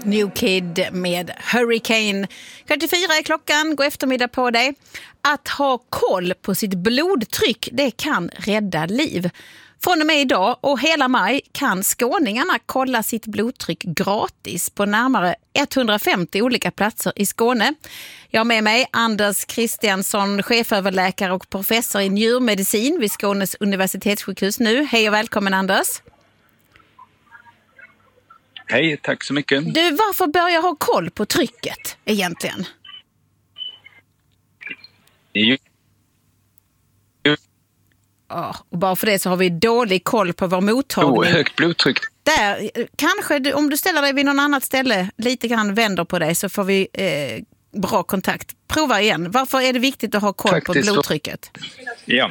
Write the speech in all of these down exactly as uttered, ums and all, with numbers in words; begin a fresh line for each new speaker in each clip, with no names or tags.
New Kid med Hurricane. Kvart i fyra är klockan, god eftermiddag på dig. Att ha koll på sitt blodtryck, det kan rädda liv. Från och med idag och hela maj kan skåningarna kolla sitt blodtryck gratis på närmare etthundrafemtio olika platser i Skåne. Jag har med mig Anders Kristiansson, cheföverläkare och professor i njurmedicin vid Skånes universitetssjukhus nu. Hej och välkommen Anders.
Hej, tack så mycket.
Du, varför bör jag ha koll på trycket egentligen?
Jo.
Ja, och bara för det så har vi dålig koll på vår mottagning.
Oh, högt blodtryck.
Där, kanske du, om du ställer dig vid någon annat ställe, lite grann vänder på dig så får vi eh, bra kontakt. Prova igen. Varför är det viktigt att ha koll Faktiskt, på blodtrycket?
Ja.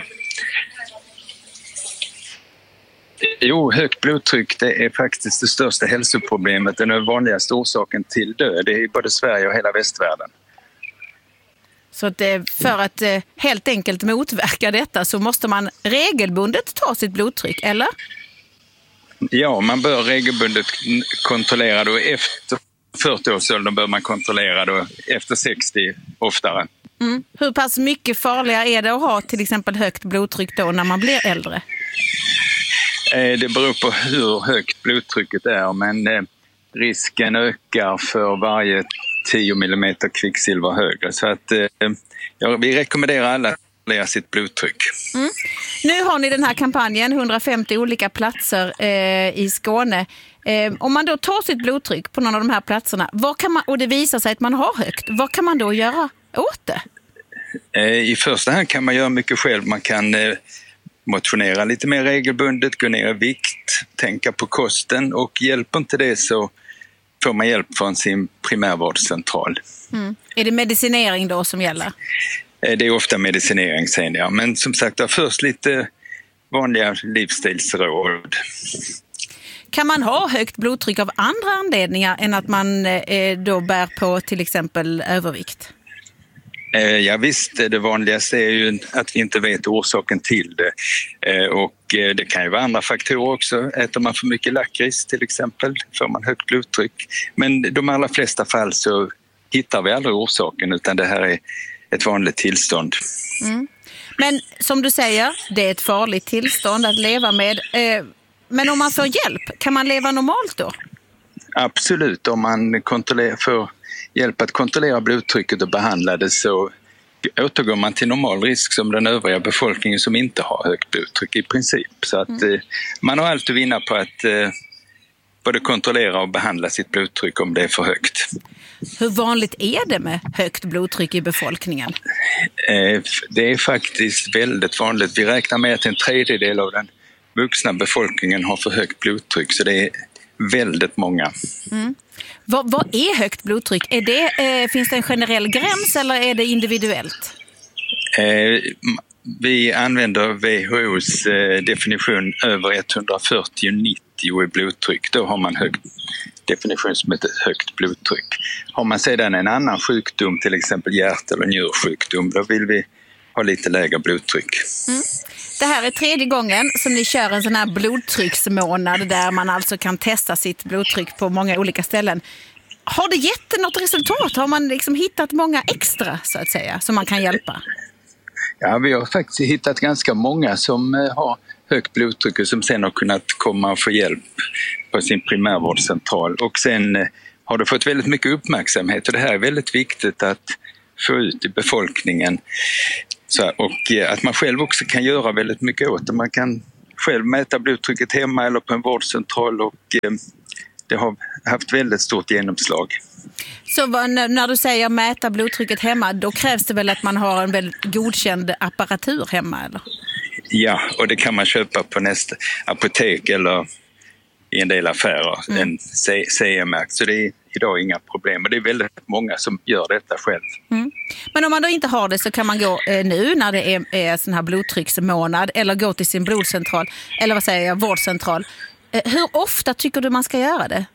Jo, högt blodtryck det är faktiskt det största hälsoproblemet. Den vanligaste orsaken till död i både Sverige och hela västvärlden.
Så att för att helt enkelt motverka detta så måste man regelbundet ta sitt blodtryck, eller?
Ja, man bör regelbundet kontrollera då. Efter fyrtio års ålder bör man kontrollera då, efter sextio oftare.
Mm. Hur pass mycket farligare är det att ha till exempel högt blodtryck då när man blir äldre?
Det beror på hur högt blodtrycket är, men risken ökar för varje tio millimeter kvicksilver högre. Så att, ja, vi rekommenderar alla att lära sitt blodtryck.
Mm. Nu har ni den här kampanjen, etthundrafemtio olika platser eh, i Skåne. Eh, om man då tar sitt blodtryck på någon av de här platserna, vad kan man, och det visar sig att man har högt, vad kan man då göra åt det?
Eh, I första hand kan man göra mycket själv. Man kan eh, motionera lite mer regelbundet, gå ner i vikt, tänka på kosten, och hjälper inte det så får man hjälp från sin primärvårdscentral.
Mm. Är det medicinering då som gäller?
Det är ofta medicinering sen, ja. Men som sagt, först lite vanliga livsstilsråd.
Kan man ha högt blodtryck av andra anledningar än att man eh, då bär på till exempel övervikt?
Eh, ja visst, det vanligaste är ju att vi inte vet orsaken till det. Eh, och eh, det kan ju vara andra faktorer också. Äter man för mycket lakrits till exempel får man högt blodtryck. Men de allra flesta fall så hittar vi aldrig orsaken, utan det här är ett vanligt tillstånd.
Mm. Men som du säger, det är ett farligt tillstånd att leva med. Eh, men om man får hjälp, kan man leva normalt då?
Absolut, om man kontrollerar, får hjälp att kontrollera blodtrycket och behandla det så återgår man till normal risk som den övriga befolkningen som inte har högt blodtryck i princip. Så att mm. eh, man har allt att vinna på att eh, både kontrollera och behandla sitt blodtryck om det är för högt.
Hur vanligt är det med högt blodtryck i befolkningen?
Eh, det är faktiskt väldigt vanligt. Vi räknar med att en tredjedel av den vuxna befolkningen har för högt blodtryck, så det är väldigt många. Mm.
Vad, vad är högt blodtryck? Är det, eh, finns det en generell gräns eller är det individuellt?
Eh, vi använder W H O:s eh, definition över etthundrafyrtio nittio i blodtryck. Då har man högt definition som heter högt blodtryck. Har man sedan en annan sjukdom, till exempel hjärt- eller njursjukdom, då vill vi ha lite lägre blodtryck. Mm.
Det här är tredje gången som ni kör en sån här blodtrycksmånad där man alltså kan testa sitt blodtryck på många olika ställen. Har det gett något resultat? Har man liksom hittat många extra så att säga som man kan hjälpa?
Ja, vi har faktiskt hittat ganska många som har högt blodtryck och som sen har kunnat komma och få hjälp på sin primärvårdscentral. Och sen har det fått väldigt mycket uppmärksamhet, och det här är väldigt viktigt att få ut i befolkningen. Så, och att man själv också kan göra väldigt mycket åt det. Man kan själv mäta blodtrycket hemma eller på en vårdcentral, och eh, det har haft väldigt stort genomslag.
Så vad, när du säger mäta blodtrycket hemma, då krävs det väl att man har en väldigt godkänd apparatur hemma, eller?
Ja, och det kan man köpa på nästa apotek eller i en del affärer, mm. en C E-märkt. Så det är idag inga problem, och det är väldigt många som gör detta själv. Mm.
Men om man då inte har det så kan man gå eh, nu när det är, är sån här blodtrycksmånad, eller gå till sin blodcentral, eller vad säger jag, vårdcentral. Eh, hur ofta tycker du man ska göra det?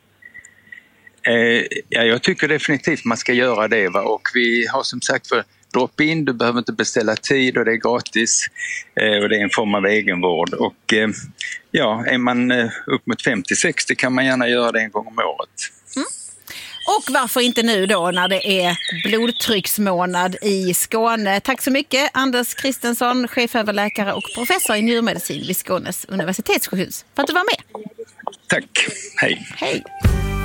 Eh, ja, jag tycker definitivt man ska göra det. Va? Och vi har som sagt för drop-in, du behöver inte beställa tid och det är gratis. Eh, och det är en form av egenvård. Och eh, ja, är man eh, upp mot femtio sextio kan man gärna göra det en gång om året.
Mm. varför inte nu då när det är blodtrycksmånad i Skåne. Tack så mycket Anders Kristensson, cheföverläkare och professor i njurmedicin vid Skånes universitetssjukhus, för att du var med.
Tack, hej.
Hej.